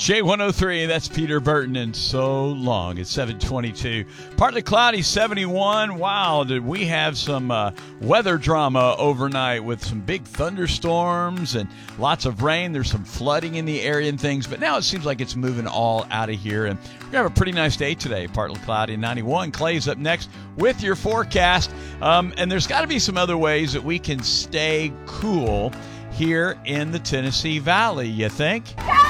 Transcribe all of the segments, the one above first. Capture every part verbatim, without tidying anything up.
J one oh three, that's Peter Burton, and So Long. It's seven twenty-two. Partly cloudy, seventy-one. Wow, did we have some uh, weather drama overnight with some big thunderstorms and lots of rain. There's some flooding in the area and things, but now it seems like it's moving all out of here. And we're going to have a pretty nice day today, partly cloudy, ninety-one. Clay's up next with your forecast. Um, and there's got to be some other ways that we can stay cool here in the Tennessee Valley, you think?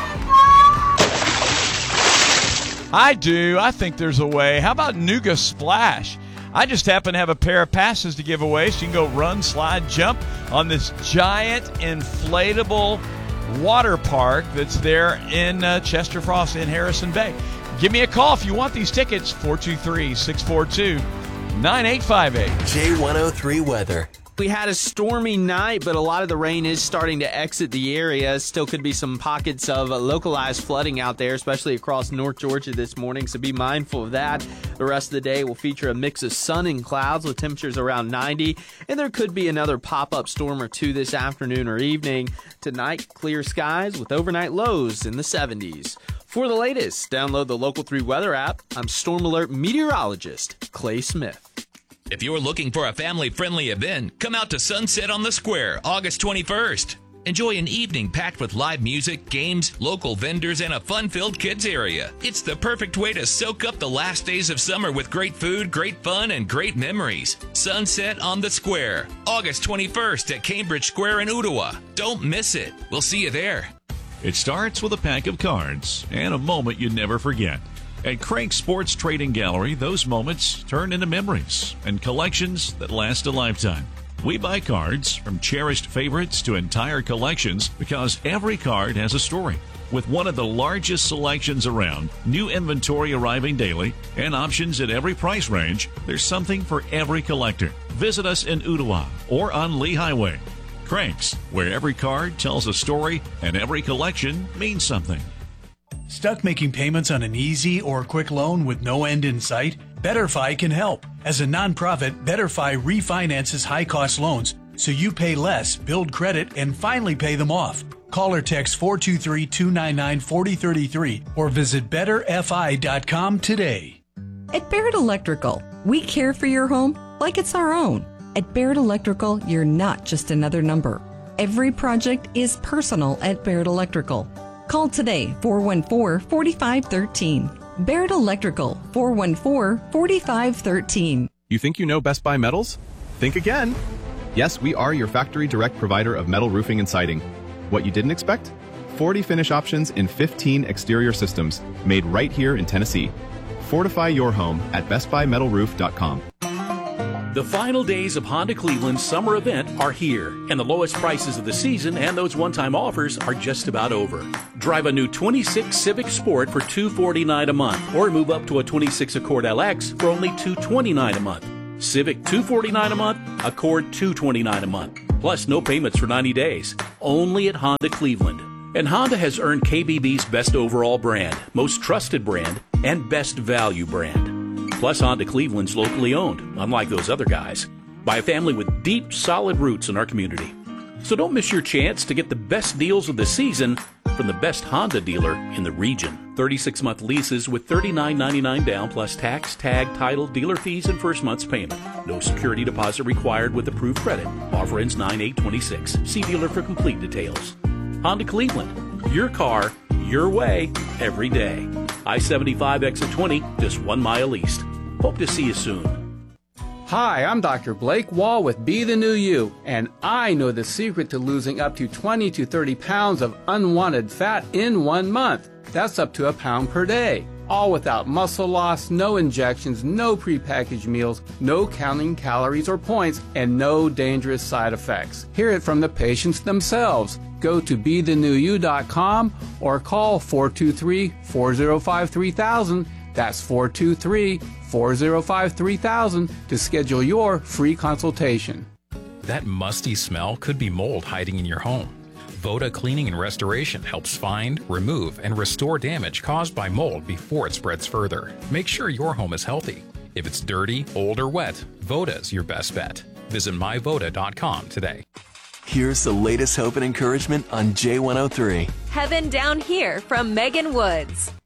I do. I think there's a way. How about Nuga Splash? I just happen to have a pair of passes to give away, so you can go run, slide, jump on this giant inflatable water park that's there in uh, Chester Frost in Harrison Bay. Give me a call if you want these tickets, four two three, six four two, nine eight five eight. J one oh three weather. We had a stormy night, but a lot of the rain is starting to exit the area. Still could be some pockets of localized flooding out there, especially across North Georgia this morning, so be mindful of that. The rest of the day will feature a mix of sun and clouds with temperatures around ninety, and there could be another pop-up storm or two this afternoon or evening. Tonight, clear skies with overnight lows in the seventies. For the latest, download the Local three Weather app. I'm Storm Alert meteorologist Clay Smith. If you're looking for a family-friendly event, come out to Sunset on the Square, August twenty-first. Enjoy an evening packed with live music, games, local vendors, and a fun-filled kids area. It's the perfect way to soak up the last days of summer with great food, great fun, and great memories. Sunset on the Square, August twenty-first at Cambridge Square in Ottawa. Don't miss it. We'll see you there. It starts with a pack of cards and a moment you never forget. At Craig Sports Trading Gallery, those moments turn into memories and collections that last a lifetime. We buy cards from cherished favorites to entire collections because every card has a story. With one of the largest selections around, new inventory arriving daily, and options at every price range, there's something for every collector. Visit us in Ottawa or on Lee Highway. Craig's, where every card tells a story and every collection means something. Stuck making payments on an easy or quick loan with no end in sight? BetterFi can help. As a nonprofit, BetterFi refinances high-cost loans so you pay less, build credit, and finally pay them off. Call or text four two three, two nine nine, four zero three three or visit better f i dot com today. At Barrett Electrical, we care for your home like it's our own. At Barrett Electrical, you're not just another number. Every project is personal at Barrett Electrical. Call today, four one four, four five one three. Barrett Electrical, four one four, four five one three. You think you know Best Buy Metals? Think again. Yes, we are your factory direct provider of metal roofing and siding. What you didn't expect? forty finish options in fifteen exterior systems, made right here in Tennessee. Fortify your home at best buy metal roof dot com. The final days of Honda Cleveland's summer event are here, and the lowest prices of the season and those one-time offers are just about over. Drive a new twenty-six Civic Sport for two hundred forty-nine dollars a month, or move up to a twenty-six Accord L X for only two hundred twenty-nine dollars a month. Civic two hundred forty-nine dollars a month, Accord two hundred twenty-nine dollars a month. Plus no payments for ninety days. Only at Honda Cleveland. And Honda has earned K B B's best overall brand, most trusted brand, and best value brand. Plus, Honda Cleveland's locally owned, unlike those other guys, by a family with deep, solid roots in our community. So don't miss your chance to get the best deals of the season from the best Honda dealer in the region. thirty-six month leases with thirty-nine ninety-nine down plus tax, tag, title, dealer fees, and first month's payment. No security deposit required with approved credit. Offer ends nine eight twenty-six. See dealer for complete details. Honda Cleveland. Your car, your way, every day. I seventy-five exit twenty, just one mile east. Hope to see you soon. Hi, I'm Doctor Blake Wall with Be the New You, and I know the secret to losing up to twenty to thirty pounds of unwanted fat in one month. That's up to a pound per day. All without muscle loss, no injections, no prepackaged meals, no counting calories or points, and no dangerous side effects. Hear it from the patients themselves. Go to be the new you dot com or call four two three, four zero five, three thousand. That's four two three, four zero five, three thousand to schedule your free consultation. That musty smell could be mold hiding in your home. Voda Cleaning and Restoration helps find, remove, and restore damage caused by mold before it spreads further. Make sure your home is healthy. If it's dirty, old, or wet, Voda's your best bet. Visit my voda dot com today. Here's the latest hope and encouragement on J one oh three. Heaven Down Here from Megan Woods.